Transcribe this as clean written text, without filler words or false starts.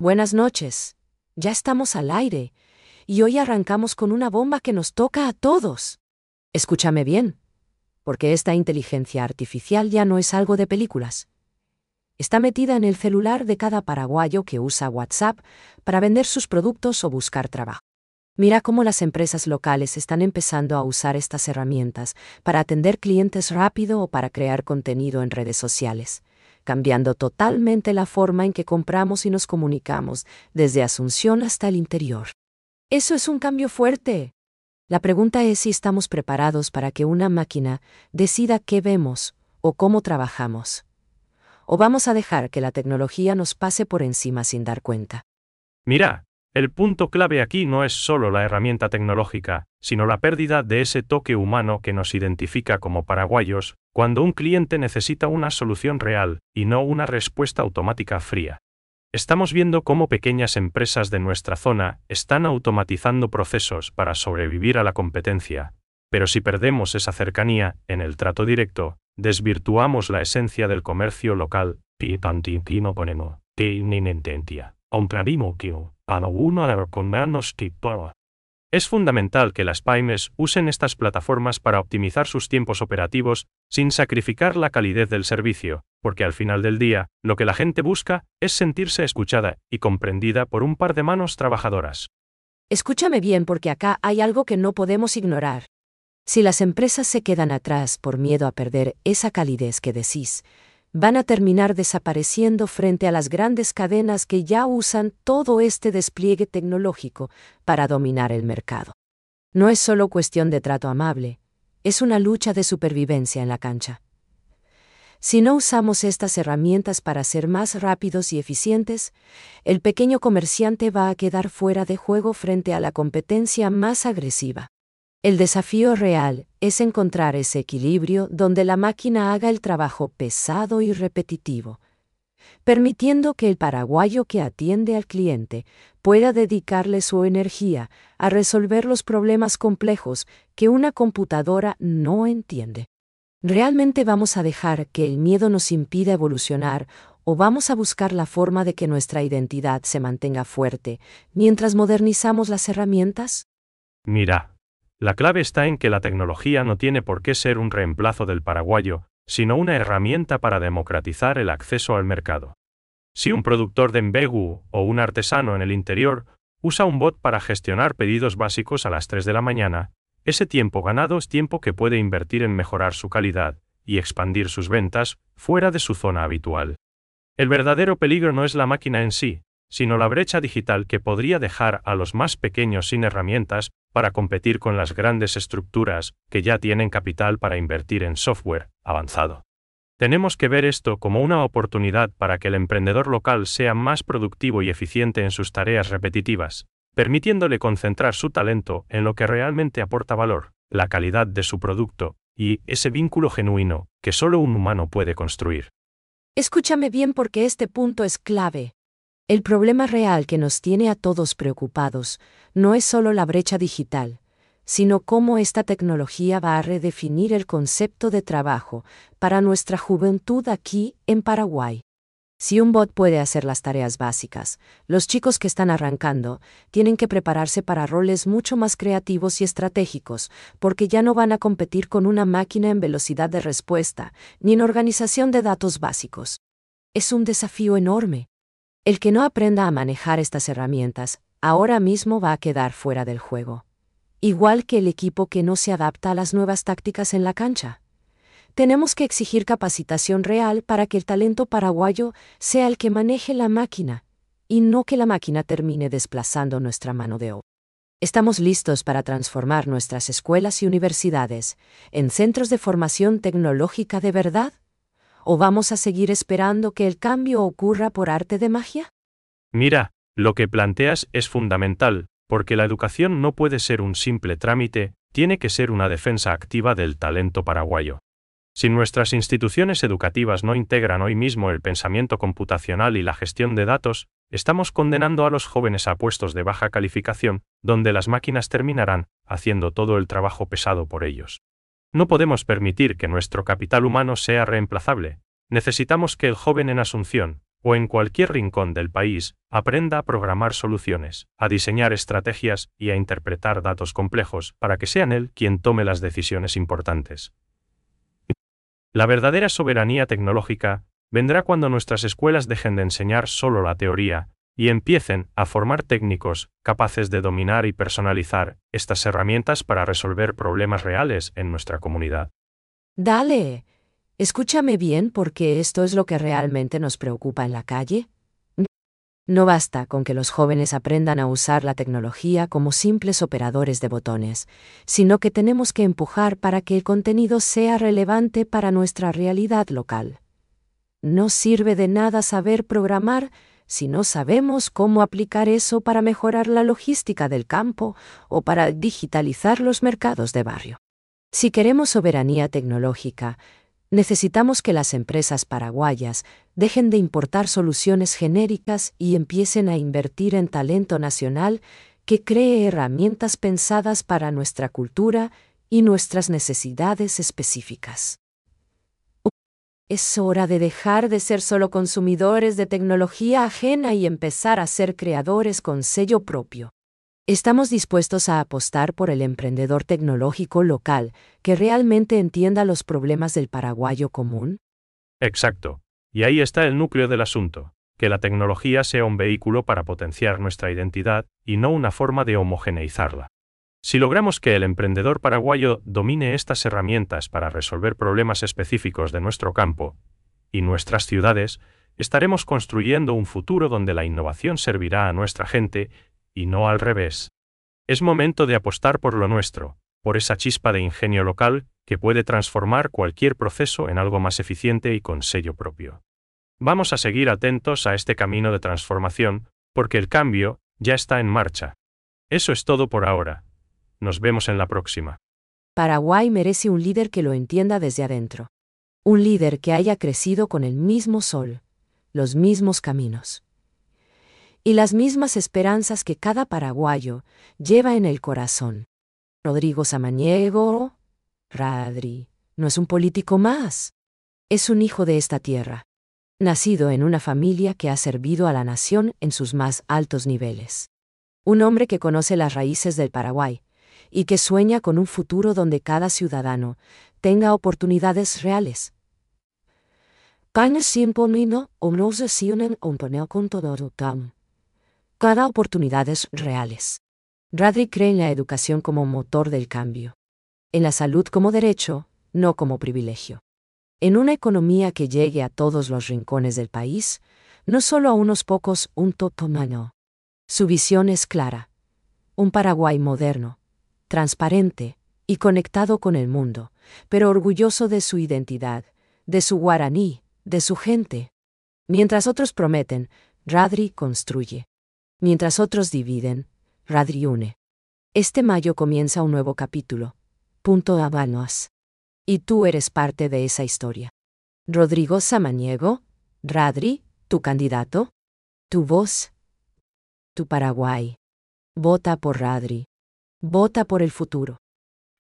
Buenas noches. Ya estamos al aire, y hoy arrancamos con una bomba que nos toca a todos. Escúchame bien, porque esta inteligencia artificial ya no es algo de películas. Está metida en el celular de cada paraguayo que usa WhatsApp para vender sus productos o buscar trabajo. Mira cómo las empresas locales están empezando a usar estas herramientas para atender clientes rápido o para crear contenido en redes sociales, cambiando totalmente la forma en que compramos y nos comunicamos desde Asunción hasta el interior. Eso es un cambio fuerte. La pregunta es si estamos preparados para que una máquina decida qué vemos o cómo trabajamos. ¿O vamos a dejar que la tecnología nos pase por encima sin dar cuenta? Mira, el punto clave aquí no es solo la herramienta tecnológica, sino la pérdida de ese toque humano que nos identifica como paraguayos, cuando un cliente necesita una solución real y no una respuesta automática fría. Estamos viendo cómo pequeñas empresas de nuestra zona están automatizando procesos para sobrevivir a la competencia, pero si perdemos esa cercanía en el trato directo, desvirtuamos la esencia del comercio local. Es fundamental que las pymes usen estas plataformas para optimizar sus tiempos operativos sin sacrificar la calidez del servicio, porque al final del día, lo que la gente busca es sentirse escuchada y comprendida por un par de manos trabajadoras. Escúchame bien porque acá hay algo que no podemos ignorar. Si las empresas se quedan atrás por miedo a perder esa calidez que decís, van a terminar desapareciendo frente a las grandes cadenas que ya usan todo este despliegue tecnológico para dominar el mercado. No es solo cuestión de trato amable, es una lucha de supervivencia en la cancha. Si no usamos estas herramientas para ser más rápidos y eficientes, el pequeño comerciante va a quedar fuera de juego frente a la competencia más agresiva. El desafío real es encontrar ese equilibrio donde la máquina haga el trabajo pesado y repetitivo, permitiendo que el paraguayo que atiende al cliente pueda dedicarle su energía a resolver los problemas complejos que una computadora no entiende. ¿Realmente vamos a dejar que el miedo nos impida evolucionar o vamos a buscar la forma de que nuestra identidad se mantenga fuerte mientras modernizamos las herramientas? Mira, la clave está en que la tecnología no tiene por qué ser un reemplazo del paraguayo, sino una herramienta para democratizar el acceso al mercado. Si un productor de embegu o un artesano en el interior usa un bot para gestionar pedidos básicos a las 3 de la mañana, ese tiempo ganado es tiempo que puede invertir en mejorar su calidad y expandir sus ventas fuera de su zona habitual. El verdadero peligro no es la máquina en sí, sino la brecha digital que podría dejar a los más pequeños sin herramientas para competir con las grandes estructuras que ya tienen capital para invertir en software avanzado. Tenemos que ver esto como una oportunidad para que el emprendedor local sea más productivo y eficiente en sus tareas repetitivas, permitiéndole concentrar su talento en lo que realmente aporta valor, la calidad de su producto y ese vínculo genuino que solo un humano puede construir. Escúchame bien porque este punto es clave. El problema real que nos tiene a todos preocupados no es solo la brecha digital, sino cómo esta tecnología va a redefinir el concepto de trabajo para nuestra juventud aquí en Paraguay. Si un bot puede hacer las tareas básicas, los chicos que están arrancando tienen que prepararse para roles mucho más creativos y estratégicos, porque ya no van a competir con una máquina en velocidad de respuesta, ni en organización de datos básicos. Es un desafío enorme. El que no aprenda a manejar estas herramientas, ahora mismo va a quedar fuera del juego. Igual que el equipo que no se adapta a las nuevas tácticas en la cancha. Tenemos que exigir capacitación real para que el talento paraguayo sea el que maneje la máquina, y no que la máquina termine desplazando nuestra mano de obra. ¿Estamos listos para transformar nuestras escuelas y universidades en centros de formación tecnológica de verdad? ¿O vamos a seguir esperando que el cambio ocurra por arte de magia? Mira, lo que planteas es fundamental, porque la educación no puede ser un simple trámite, tiene que ser una defensa activa del talento paraguayo. Si nuestras instituciones educativas no integran hoy mismo el pensamiento computacional y la gestión de datos, estamos condenando a los jóvenes a puestos de baja calificación, donde las máquinas terminarán haciendo todo el trabajo pesado por ellos. No podemos permitir que nuestro capital humano sea reemplazable. Necesitamos que el joven en Asunción, o en cualquier rincón del país, aprenda a programar soluciones, a diseñar estrategias y a interpretar datos complejos para que sean él quien tome las decisiones importantes. La verdadera soberanía tecnológica vendrá cuando nuestras escuelas dejen de enseñar solo la teoría y empiecen a formar técnicos capaces de dominar y personalizar estas herramientas para resolver problemas reales en nuestra comunidad. Dale, escúchame bien porque esto es lo que realmente nos preocupa en la calle. No basta con que los jóvenes aprendan a usar la tecnología como simples operadores de botones, sino que tenemos que empujar para que el contenido sea relevante para nuestra realidad local. No sirve de nada saber programar si no sabemos cómo aplicar eso para mejorar la logística del campo o para digitalizar los mercados de barrio. Si queremos soberanía tecnológica, necesitamos que las empresas paraguayas dejen de importar soluciones genéricas y empiecen a invertir en talento nacional que cree herramientas pensadas para nuestra cultura y nuestras necesidades específicas. Es hora de dejar de ser solo consumidores de tecnología ajena y empezar a ser creadores con sello propio. ¿Estamos dispuestos a apostar por el emprendedor tecnológico local que realmente entienda los problemas del paraguayo común? Exacto. Y ahí está el núcleo del asunto, que la tecnología sea un vehículo para potenciar nuestra identidad y no una forma de homogeneizarla. Si logramos que el emprendedor paraguayo domine estas herramientas para resolver problemas específicos de nuestro campo y nuestras ciudades, estaremos construyendo un futuro donde la innovación servirá a nuestra gente y no al revés. Es momento de apostar por lo nuestro, por esa chispa de ingenio local que puede transformar cualquier proceso en algo más eficiente y con sello propio. Vamos a seguir atentos a este camino de transformación, porque el cambio ya está en marcha. Eso es todo por ahora. Nos vemos en la próxima. Paraguay merece un líder que lo entienda desde adentro. Un líder que haya crecido con el mismo sol, los mismos caminos y las mismas esperanzas que cada paraguayo lleva en el corazón. Rodrigo Samaniego, Radri, no es un político más. Es un hijo de esta tierra, nacido en una familia que ha servido a la nación en sus más altos niveles. Un hombre que conoce las raíces del Paraguay y que sueña con un futuro donde cada ciudadano tenga oportunidades reales. Cada oportunidades reales. Radri cree en la educación como motor del cambio. En la salud como derecho, no como privilegio. En una economía que llegue a todos los rincones del país, no solo a unos pocos, un totomano. Su visión es clara. Un Paraguay moderno, transparente y conectado con el mundo, pero orgulloso de su identidad, de su guaraní, de su gente. Mientras otros prometen, Radri construye. Mientras otros dividen, Radri une. Este mayo comienza un nuevo capítulo. Punto Habanos. Y tú eres parte de esa historia. Rodrigo Samaniego, Radri, tu candidato, tu voz, tu Paraguay. Vota por Radri. Vota por el futuro.